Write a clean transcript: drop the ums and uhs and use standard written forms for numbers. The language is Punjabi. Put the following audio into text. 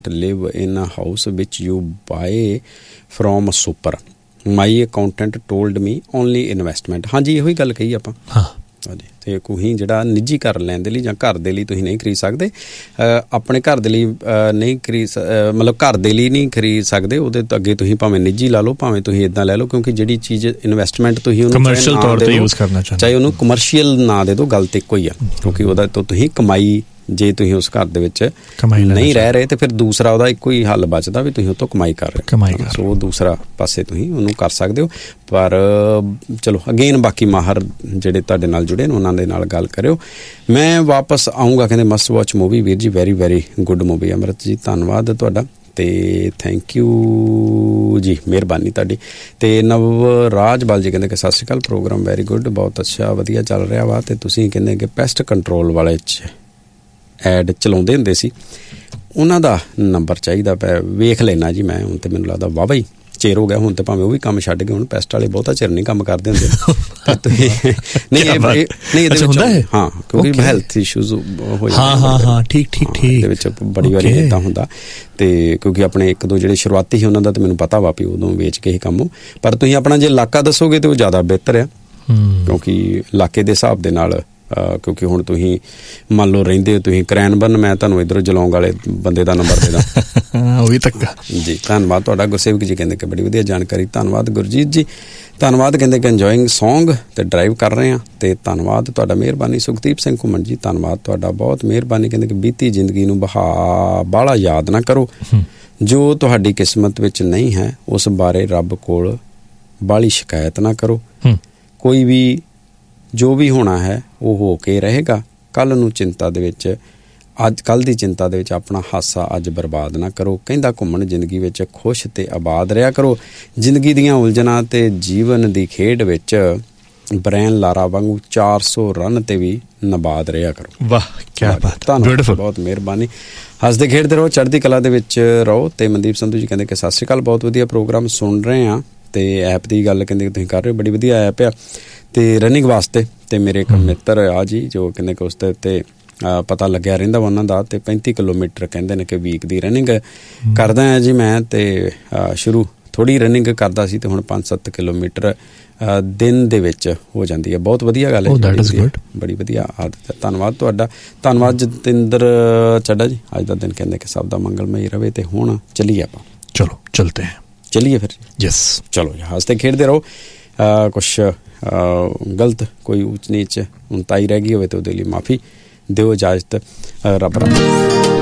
live in a house which you buy from a super. My accountant told me only investment. ਹਾਂਜੀ ਇਹੋ ਹੀ ਗੱਲ ਕਹੀ ਆਪਾਂ। ਹਾਂਜੀ ਅਤੇ ਤੁਸੀਂ ਜਿਹੜਾ ਨਿੱਜੀ ਘਰ ਲੈਣ ਦੇ ਲਈ ਜਾਂ ਘਰ ਦੇ ਲਈ ਤੁਸੀਂ ਨਹੀਂ ਖਰੀਦ ਸਕਦੇ, ਆਪਣੇ ਘਰ ਦੇ ਲਈ ਨਹੀਂ ਮਤਲਬ ਘਰ ਦੇ ਲਈ ਨਹੀਂ ਖਰੀਦ ਸਕਦੇ, ਉਹਦੇ ਤੋਂ ਅੱਗੇ ਤੁਸੀਂ ਭਾਵੇਂ ਨਿੱਜੀ ਲਾ ਲਓ, ਭਾਵੇਂ ਤੁਸੀਂ ਇੱਦਾਂ ਲੈ ਲਓ, ਕਿਉਂਕਿ ਜਿਹੜੀ ਚੀਜ਼ ਇਨਵੈਸਟਮੈਂਟ ਤੁਸੀਂ ਉਹਨੂੰ ਕਮਰਸ਼ੀਅਲ ਤੌਰ 'ਤੇ ਯੂਜ਼ ਕਰਨਾ ਚਾਹੁੰਦੇ, ਚਾਹੇ ਉਹਨੂੰ ਕਮਰਸ਼ੀਅਲ ਨਾ ਦੇ ਦਿਓ, ਗੱਲ ਤਾਂ ਇੱਕੋ ਹੀ ਆ, ਕਿਉਂਕਿ ਉਹਦਾ ਤੋਂ ਤੁਸੀਂ ਕਮਾਈ, ਜੇ ਤੁਸੀਂ ਉਸ ਘਰ ਦੇ ਵਿੱਚ ਨਹੀਂ ਰਹਿ ਰਹੇ, ਤੇ ਫਿਰ ਦੂਸਰਾ ਉਹਦਾ ਇੱਕੋ ਹੀ ਹੱਲ ਬਚਦਾ ਵੀ ਤੁਸੀਂ ਉਹ ਤੋਂ ਕਮਾਈ ਕਰ ਰਹੇ, ਸੋ ਉਹ ਦੂਸਰਾ ਪਾਸੇ ਤੁਸੀਂ ਉਹਨੂੰ ਕਰ ਸਕਦੇ ਹੋ। ਪਰ ਚਲੋ ਅਗੇਨ ਬਾਕੀ ਮਾਹਰ ਜਿਹੜੇ ਤੁਹਾਡੇ ਨਾਲ ਜੁੜੇ ਨੇ ਉਹਨਾਂ ਦੇ ਨਾਲ ਗੱਲ ਕਰਿਓ। ਮੈਂ ਵਾਪਸ ਆਊਂਗਾ, ਕਹਿੰਦੇ ਮਸਟ ਵਾਚ ਮੂਵੀ। ਵੀਰ ਜੀ ਵੈਰੀ ਵੈਰੀ ਗੁੱਡ ਮੂਵੀ। ਅੰਮ੍ਰਿਤ ਜੀ ਧੰਨਵਾਦ ਤੁਹਾਡਾ ਅਤੇ ਥੈਂਕ ਯੂ ਜੀ, ਮਿਹਰਬਾਨੀ ਤੁਹਾਡੀ। ਅਤੇ ਨਵਰਾਜ ਬਾਲ ਜੀ ਕਹਿੰਦੇ ਕਿ ਸਤਿ ਸ਼੍ਰੀ ਅਕਾਲ, ਪ੍ਰੋਗਰਾਮ ਵੈਰੀ ਗੁੱਡ, ਬਹੁਤ ਅੱਛਾ, ਵਧੀਆ ਚੱਲ ਰਿਹਾ ਵਾ। ਅਤੇ ਤੁਸੀਂ ਕਹਿੰਦੇ ਕਿ ਪੈਸਟ ਕੰਟਰੋਲ ਵਾਲੇ 'ਚ ਐਡ ਚਲਾਉਂਦੇ ਹੁੰਦੇ ਸੀ, ਉਹਨਾਂ ਦਾ ਨੰਬਰ ਚਾਹੀਦਾ ਪਿਆ, ਵੇਖ ਲੈਣਾ ਜੀ ਮੈਂ। ਹੁਣ ਤਾਂ ਮੈਨੂੰ ਲੱਗਦਾ ਵਾਹਵਾ ਹੀ ਚਿਰ ਹੋ ਗਿਆ, ਹੁਣ ਤਾਂ ਭਾਵੇਂ ਉਹ ਵੀ ਕੰਮ ਛੱਡ ਗਏ, ਹੁਣ ਪੈਸਟ ਵਾਲੇ ਬਹੁਤਾ ਚਿਰ ਨਹੀਂ ਕੰਮ ਕਰਦੇ ਹੁੰਦੇ। ਨਹੀਂ ਇਹਦੇ ਵਿੱਚ ਹਾਂ, ਕਿਉਂਕਿ ਹੈਲਥ ਇਸ਼ੂਜ਼ ਹੋ ਜਾਂਦੇ, ਇਹਦੇ ਵਿੱਚ ਬੜੀ ਵਾਰੀ ਇੱਦਾਂ ਹੁੰਦਾ। ਅਤੇ ਕਿਉਂਕਿ ਆਪਣੇ ਇੱਕ ਦੋ ਜਿਹੜੇ ਸ਼ੁਰੂਆਤੀ ਸੀ ਉਹਨਾਂ ਦਾ ਤਾਂ ਮੈਨੂੰ ਪਤਾ ਵਾ ਵੀ ਉਦੋਂ ਵੇਚ ਕੇ ਹੀ ਕੰਮ, ਪਰ ਤੁਸੀਂ ਆਪਣਾ ਜੇ ਇਲਾਕਾ ਦੱਸੋਗੇ ਤਾਂ ਉਹ ਜ਼ਿਆਦਾ ਬਿਹਤਰ ਆ, ਕਿਉਂਕਿ ਇਲਾਕੇ ਦੇ ਹਿਸਾਬ ਦੇ ਨਾਲ। ਕਿਉਂਕਿ ਹੁਣ ਤੁਸੀਂ ਮੰਨ ਲਓ ਰਹਿੰਦੇ ਹੋ ਤੁਸੀਂ ਕਰੈਨਬਰਨ, ਮੈਂ ਤੁਹਾਨੂੰ ਇੱਧਰੋਂ ਜਲੌਂਗ ਵਾਲੇ ਬੰਦੇ ਦਾ ਨੰਬਰ ਦੇ ਦਾਂ, ਉਹ ਵੀ ਧੱਕਾ ਜੀ। ਧੰਨਵਾਦ ਤੁਹਾਡਾ। ਗੁਰਸੇਵਕ ਜੀ ਕਹਿੰਦੇ ਕਿ ਬੜੀ ਵਧੀਆ ਜਾਣਕਾਰੀ, ਧੰਨਵਾਦ। ਗੁਰਜੀਤ ਜੀ ਧੰਨਵਾਦ, ਕਹਿੰਦੇ ਕਿ ਇੰਜੋਇੰਗ ਸੌਂਗ ਅਤੇ ਡਰਾਈਵ ਕਰ ਰਹੇ ਹਾਂ, ਅਤੇ ਧੰਨਵਾਦ ਤੁਹਾਡਾ, ਮਿਹਰਬਾਨੀ। ਸੁਖਦੀਪ ਸਿੰਘ ਘੁੰਮਣ ਜੀ ਧੰਨਵਾਦ ਤੁਹਾਡਾ, ਬਹੁਤ ਮਿਹਰਬਾਨੀ। ਕਹਿੰਦੇ ਕਿ ਬੀਤੀ ਜ਼ਿੰਦਗੀ ਨੂੰ ਬਾਹਲਾ ਯਾਦ ਨਾ ਕਰੋ, ਜੋ ਤੁਹਾਡੀ ਕਿਸਮਤ ਵਿੱਚ ਨਹੀਂ ਹੈ ਉਸ ਬਾਰੇ ਰੱਬ ਕੋਲ ਬਾਹਲੀ ਸ਼ਿਕਾਇਤ ਨਾ ਕਰੋ, ਕੋਈ ਵੀ ਜੋ ਵੀ ਹੋਣਾ ਹੈ ਉਹ ਹੋ ਕੇ ਰਹੇਗਾ, ਕੱਲ੍ਹ ਦੀ ਚਿੰਤਾ ਦੇ ਵਿੱਚ ਆਪਣਾ ਹਾਸਾ ਅੱਜ ਬਰਬਾਦ ਨਾ ਕਰੋ। ਕਹਿੰਦਾ ਘੁੰਮਣ ਜ਼ਿੰਦਗੀ ਵਿੱਚ ਖੁਸ਼ ਅਤੇ ਆਬਾਦ ਰਿਹਾ ਕਰੋ, ਜ਼ਿੰਦਗੀ ਦੀਆਂ ਉਲਝਣਾਂ ਅਤੇ ਜੀਵਨ ਦੀ ਖੇਡ ਵਿੱਚ ਬ੍ਰੈਨ ਲਾਰਾ ਵਾਂਗੂ 400 ਰਨ 'ਤੇ ਵੀ ਨਬਾਦ ਰਿਹਾ ਕਰੋ। ਵਾਹ ਕਿਆ ਬਾਤ, ਧੰਨਵਾਦ, ਬਹੁਤ ਮਿਹਰਬਾਨੀ। ਹੱਸਦੇ ਖੇਡਦੇ ਰਹੋ, ਚੜ੍ਹਦੀ ਕਲਾ ਦੇ ਵਿੱਚ ਰਹੋ। ਅਤੇ ਮਨਦੀਪ ਸੰਧੂ ਜੀ ਕਹਿੰਦੇ ਕਿ ਸਤਿ ਸ਼੍ਰੀ ਅਕਾਲ, ਬਹੁਤ ਵਧੀਆ ਪ੍ਰੋਗਰਾਮ ਸੁਣ ਰਹੇ ਹਾਂ, ਅਤੇ ਐਪ ਦੀ ਗੱਲ ਕਹਿੰਦੇ ਤੁਸੀਂ ਕਰ ਰਹੇ ਹੋ, ਬੜੀ ਵਧੀਆ ਐਪ ਆ ਅਤੇ ਰਨਿੰਗ ਵਾਸਤੇ। ਅਤੇ ਮੇਰੇ ਇੱਕ ਮਿੱਤਰ ਆ ਜੀ ਜੋ ਕਹਿੰਦੇ ਕਿ ਉਸ ਦੇ ਉੱਤੇ ਪਤਾ ਲੱਗਿਆ ਰਹਿੰਦਾ ਵਾ ਉਹਨਾਂ ਦਾ, ਅਤੇ 35 ਕਿਲੋਮੀਟਰ ਕਹਿੰਦੇ ਨੇ ਕਿ ਵੀਕ ਦੀ ਰਨਿੰਗ ਕਰਦਾ ਹਾਂ ਜੀ ਮੈਂ। ਅਤੇ ਸ਼ੁਰੂ ਥੋੜ੍ਹੀ ਰਨਿੰਗ ਕਰਦਾ ਸੀ, ਅਤੇ ਹੁਣ 5-7 ਕਿਲੋਮੀਟਰ ਦਿਨ ਦੇ ਵਿੱਚ ਹੋ ਜਾਂਦੀ ਹੈ। ਬਹੁਤ ਵਧੀਆ ਗੱਲ ਹੈ, ਬੜੀ ਵਧੀਆ ਆਦਤ ਹੈ। ਧੰਨਵਾਦ ਤੁਹਾਡਾ, ਧੰਨਵਾਦ ਜਤਿੰਦਰ ਚੱਡਾ ਜੀ। ਅੱਜ ਦਾ ਦਿਨ ਕਹਿੰਦੇ ਕਿ ਸਭ ਦਾ ਮੰਗਲਮਈ ਰਵੇ। ਅਤੇ ਹੁਣ ਚੱਲੀਏ ਆਪਾਂ, ਚਲੋ ਚਲਤੇ ਹੈ, ਚੱਲੀਏ ਫਿਰ। ਯੈਸ ਚਲੋ ਜੀ, ਹੱਸਦੇ ਖੇਡਦੇ ਰਹੋ। ਕੁਛ ਗਲਤ ਕੋਈ ਊਚ ਨੀਚ ਹੁਣ ਤਾਈ ਰਹਿ ਗਈ ਹੋਵੇ ਤਾਂ ਉਹਦੇ ਲਈ ਮਾਫੀ ਦਿਓ, ਇਜਾਜ਼ਤ, ਰੱਬ ਰੱਬ।